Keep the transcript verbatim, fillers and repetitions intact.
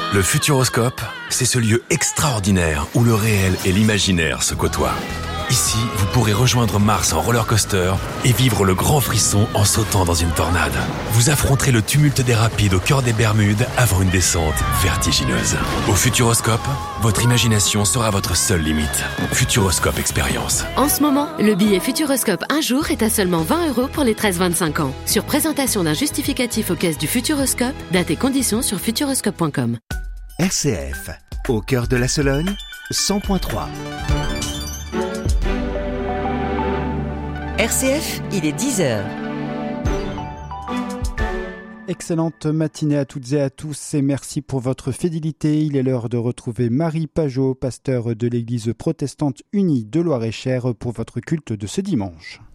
Le Futuroscope, c'est ce lieu extraordinaire où le réel et l'imaginaire se côtoient. Ici, vous pourrez rejoindre Mars en roller coaster et vivre le grand frisson en sautant dans une tornade. Vous affronterez le tumulte des rapides au cœur des Bermudes avant une descente vertigineuse. Au Futuroscope, votre imagination sera votre seule limite. Futuroscope Expérience. En ce moment, le billet Futuroscope un jour est à seulement vingt euros pour les treize vingt-cinq ans. Sur présentation d'un justificatif aux caisses du Futuroscope, date et conditions sur futuroscope point com. R C F, au cœur de la Sologne, cent point trois. R C F, il est dix heures. Excellente matinée à toutes et à tous et merci pour votre fidélité. Il est l'heure de retrouver Marie Pajot, pasteur de l'église protestante unie de Loir-et-Cher pour votre culte de ce dimanche.